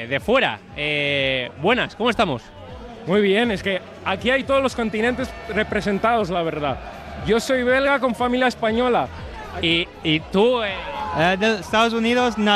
de fuera. Buenas, ¿cómo estamos? Muy bien, es que aquí hay todos los continentes representados, la verdad. Yo soy belga con familia española. Y tú, De Estados Unidos,